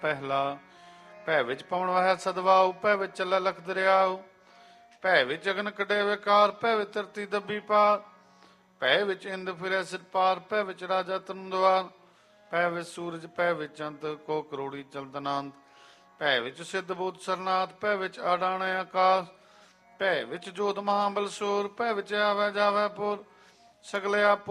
ਪਹਿਲਾ। ਭੈ ਵਿੱਚ ਪਵਨ ਵਹਿ ਸਦਵਾਉ, ਭੈ ਵਿੱਚ ਚੱਲੈ ਲਖ ਦਰਿਆਉ। ਭੈ ਵਿੱਚ ਅਗਨ ਕੱਢੇ ਵਿਕਾਰ, ਭੈ ਵਿੱਚ ਧਰਤੀ ਦੱਬੀ ਪਾਰ। ਭੈ ਵਿੱਚ ਇੰਦ ਫਿਰੈ ਸਿਰ ਪਾਰ, ਭੈ ਵਿੱਚ ਰਾਜਾ ਤਰਨ ਦੁਆਰ। ਭੈ ਵਿੱਚ ਸੂਰਜ, ਭੈ ਵਿੱਚ ਅੰਤ, ਕੋ ਕਰੋੜੀ ਚਲਤ ਅਨੰਤ। ਭੈ ਵਿੱਚ ਸਿੱਧ ਬੂਤ ਸਰਨਾਥ, ਭੈ ਵਿੱਚ ਆਡਾਣੈ ਆਕਾਸ਼। ਭੈ ਵਿੱਚ ਜੋਤ ਮਹਾਬਲ ਸੂਰ, ਭੈ ਵਿੱਚ ਆਵੈ ਜਾਵੈ ਪੁਰ। ਸਗਲੇ ਆਪ